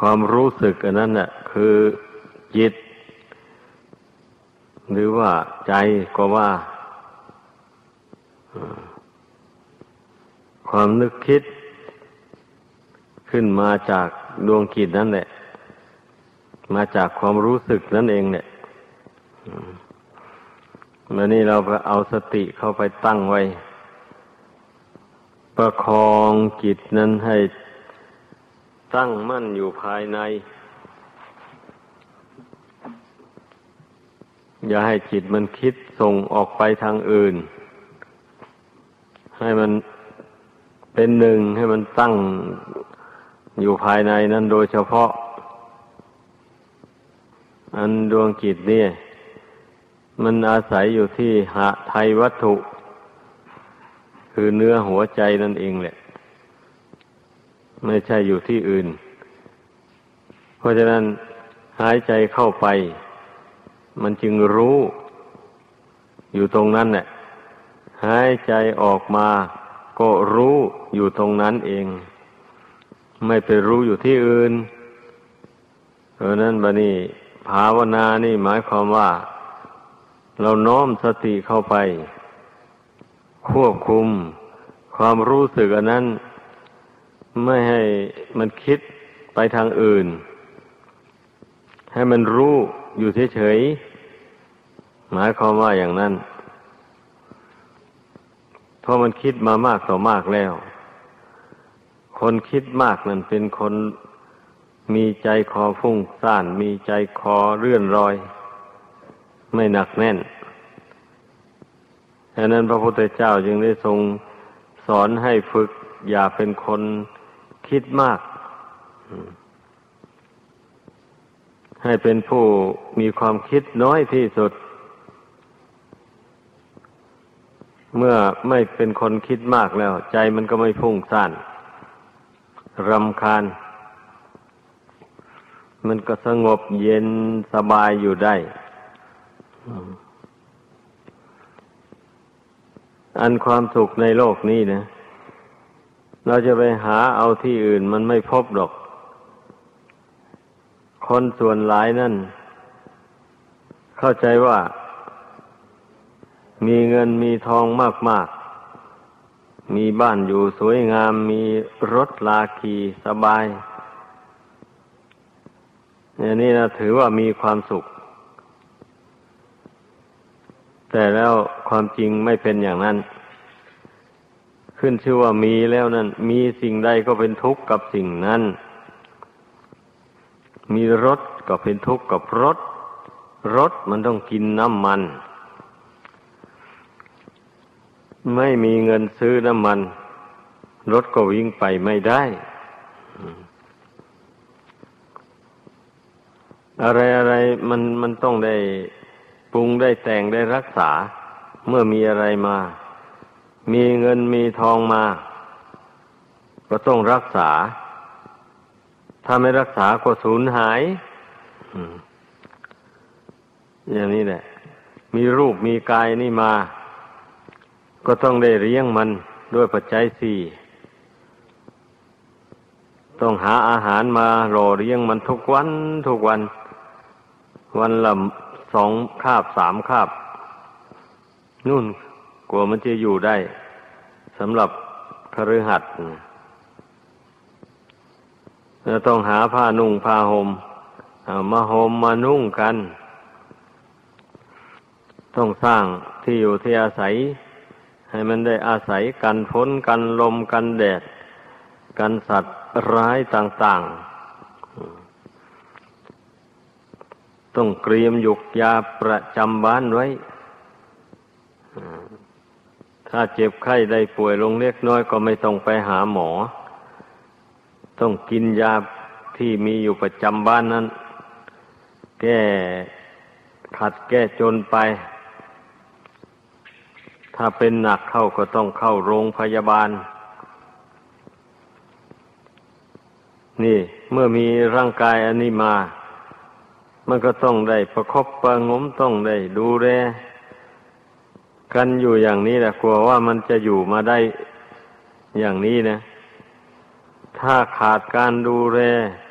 ความรู้สึกอันนั้นน่ะคือจิตหรือว่าใจก็ว่าความนึกคิดขึ้นมาจากดวงจิตนั่นแหละมาจากความรู้สึกนั่นเองเนี่ยวันนี้เราก็เอาสติเข้าไปตั้งไว้ประคองจิตนั้นให้ตั้งมั่นอยู่ภายในอย่าให้จิตมันคิดส่งออกไปทางอื่นให้มันเป็นหนึ่งให้มันตั้งอยู่ภายในนั้นโดยเฉพาะอันดวงจิตเนี่ยมันอาศัยอยู่ที่หทัยวัตถุคือเนื้อหัวใจนั่นเองแหละไม่ใช่อยู่ที่อื่นเพราะฉะนั้นหายใจเข้าไปมันจึงรู้อยู่ตรงนั้นแหละหายใจออกมาก็รู้อยู่ตรงนั้นเองไม่ไปรู้อยู่ที่อื่นเพราะนั้นบัดนี้ภาวนานี่หมายความว่าเราน้อมสติเข้าไปควบคุมความรู้สึกอันนั้นไม่ให้มันคิดไปทางอื่นให้มันรู้อยู่เฉยๆหมายความว่าอย่างนั้นเพราะมันคิดมามากต่อมากแล้วคนคิดมากนั่นเป็นคนมีใจคอฟุ้งซ่านมีใจคอเรื่อนรอยไม่หนักแน่นฉะนั้นพระพุทธเจ้าจึงได้ทรงสอนให้ฝึกอย่าเป็นคนคิดมากให้เป็นผู้มีความคิดน้อยที่สุดเมื่อไม่เป็นคนคิดมากแล้วใจมันก็ไม่ฟุ้งซ่านรำคาญมันก็สงบเย็นสบายอยู่ได้อันความสุขในโลกนี้นะเราจะไปหาเอาที่อื่นมันไม่พบหรอกคนส่วนหลายนั่นเข้าใจว่ามีเงินมีทองมากๆมีบ้านอยู่สวยงามมีรถลาขี่สบายอย่างนี้นะถือว่ามีความสุขแต่แล้วความจริงไม่เป็นอย่างนั้นขึ้นชื่อว่ามีแล้วนั่นมีสิ่งใดก็เป็นทุกข์กับสิ่งนั้นมีรถก็เป็นทุกข์กับรถมันต้องกินน้ำมันไม่มีเงินซื้อน้ำมันรถก็วิ่งไปไม่ได้อะไรมันต้องได้ปรุงได้แต่งได้รักษาเมื่อมีอะไรมามีเงินมีทองมาก็ต้องรักษาถ้าไม่รักษาก็สูญหายอย่างนี้แหละมีรูปมีกายนี่มาก็ต้องได้เลี้ยงมันด้วยปัจจัยสี่ต้องหาอาหารมาหล่อเลี้ยงมันทุกวันวันละ2 คาบ 3 คาบนู่นกว่ามันจะอยู่ได้สำหรับคฤหัสถ์เราต้องหาผ้านุ่งผ้าห่มมาห่มมานุ่งกันต้องสร้างที่อยู่ที่อาศัยให้มันได้อาศัยกันฝนกันลมกันแดดกันสัตว์ร้ายต่างๆต้องเตรียมหยุกยาประจำบ้านไว้ถ้าเจ็บไข้ได้ป่วยลงเล็กน้อยก็ไม่ต้องไปหาหมอต้องกินยาที่มีอยู่ประจำบ้านนั้นแก้ขัดแก้จนไปถ้าเป็นหนักเข้าก็ต้องเข้าโรงพยาบาลนี่เมื่อมีร่างกายอันนี้มามันก็ต้องได้ประคบประหงมต้องได้ดูแลกันอยู่อย่างนี้แหละกลัวว่ามันจะอยู่มาได้อย่างนี้นะถ้าขาดการดูแล